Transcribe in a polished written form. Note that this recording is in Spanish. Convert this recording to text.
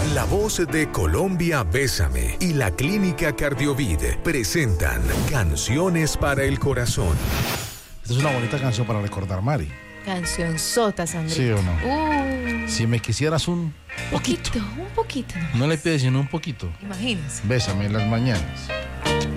La Voz de Colombia, Bésame y la Clínica Cardiovid presentan Canciones para el Corazón. Esta es una bonita canción para recordar, Mari. Canción sota, Sandrita. ¿Sí o no? Si me quisieras un poquito. Un poquito. No le pides sino un poquito. Imagínense. Bésame en las mañanas.